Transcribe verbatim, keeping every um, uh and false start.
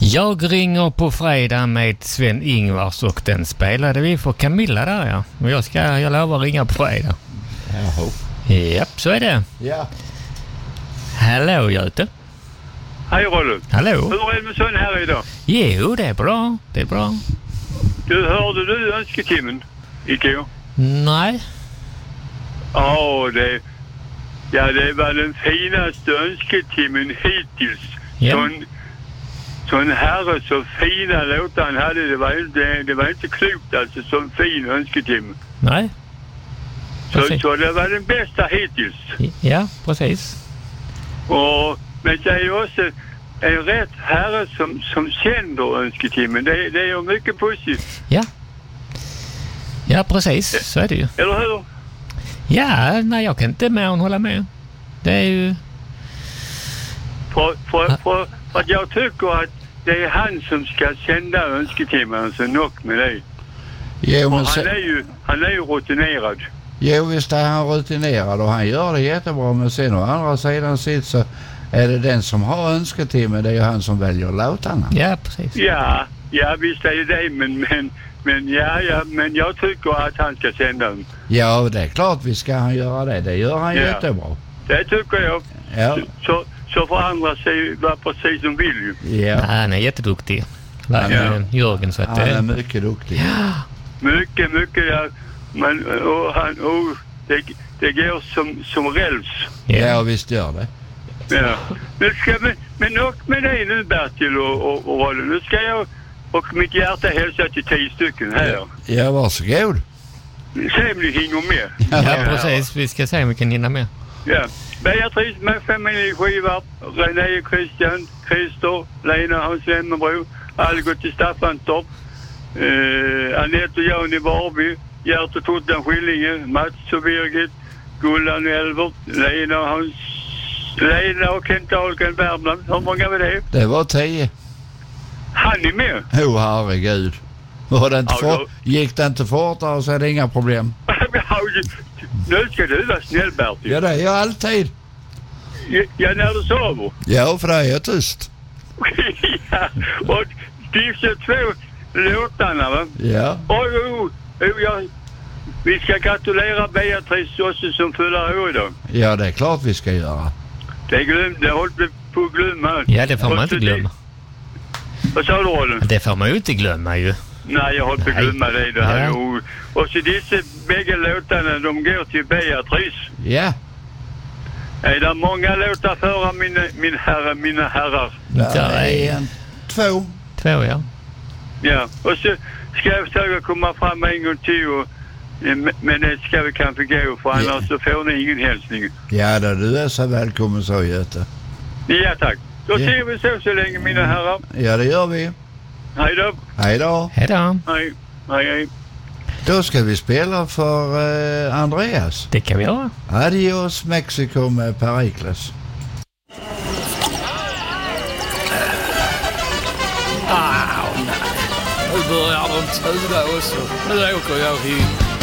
Jag ringer på fredag med Sven-Ingvars och den spelade vi för Camilla där, ja. Och jag ska, jag lovar ringa på fredag. Jaha. Japp, så är det. Ja. Hallå, Göte. Hej, Rolle. Hallå. Hur är det med sån här idag? Jo, det är bra. Det är bra. Du, hörde du önsketimmen igår? Nej. Ja, det, ja, det var den finaste önsketimmen hittills. Ja. Sån, sån herre, så fina låtar han hade. Det var inte, det var inte klokt, alltså. Sån fin önsketimme. Nej. Så, Precis. så det var den bästa hittills. Ja, precis. Och, men det är ju också en rätt herre som, som sänder önsketimmen. Det, det är ju mycket positivt. Ja. Ja, precis. Så är det ju. Eller hur? Ja, nej, jag kan inte mer än hålla med. Det är ju... För, för, för, för att jag tycker att det är han som ska sända önsketimmen, så nog med det. Jo, men Och se, han är ju, han är ju rutinerad. jo, visst är han rutinerad och han gör det jättebra. Men sen å andra sidan sitt så är det den som har önsketimmen, det är ju han som väljer låtarna. Ja, precis. Ja, ja visst är det det, men, men, men, ja, ja, men jag tycker att han ska sända den. Ja, det är klart vi ska han göra det. Det gör han Ja. jättebra. Det tycker jag. Ja. Så, så får andra se vad precis som vill ju. Ja. Nej, han är jätteduktig. Han är- Ja. Jörgen, så att Han är det... mycket duktig. Mycket, mycket, ja. Men och han, och det, det går som, som räls. Ja, visst gör det. Ja. Nu ska vi, men nog med dig nu, Bertil och, och, och Rolle. Nu ska jag och mitt hjärta hälsa till tio stycken här. Ja, varsågod. Se om ni hinner med. Ja, precis. Vi ska se om vi kan hinna med. Ja. Beatrice med familj Skivarp, René Christian, Christer, Lena Hans Lemmenbro, Algot i Staffantorp, eh, Anette och Jan i Varby, Gert och Tuttan Skillinge, Mats och Birgit, Gullan och Elbert, Lena och Hans, Lena och Kent Ahlgren Värmland. Hur många var det? Det var tio. Han är med. Oh, herregud. Var det inte Ja, for... då- Gick det inte fortare så är det inga problem. Nu ska du vara snäll, Bertil. Ja, det är jag alltid. Ja, när du sover. Ja, för det är jag tyst. Ja, och dessa två låtarna, va? Ja. Oj, oj, oj, jag, vi ska gratulera Beatrice också som fyller år idag. Ja, det är klart vi ska göra. Det glömde, det håller vi på att glömma. Ja, det får man Och inte så glömma. det- Vad sa du, Rolle? Det får man ju inte glömma ju. Nej, jag håller på att Nej. glömma det. det här. Ja. Och, och så dessa bägge låtarna, de går till Beatrice. Ja. Är det många låtar före mina, min herre, mina herrar? Där är en, två. Två, ja. Ja, och så ska jag försöka komma fram en gång till och, men det ska vi kanske gå, för annars Ja. så får ni ingen hälsning. Ja, då, du är så välkommen så, Göte. Ja, tack. Då Ja. ser vi så så länge, mina herrar. Ja, det gör vi. Hej då. Hej då. Hej då. Hej. Hej, hej. Då ska vi spela för eh, Andreas. Det kan vi göra. Adios Mexico med Perikles. Nu börjar de tuda också. Nu åker jag hit.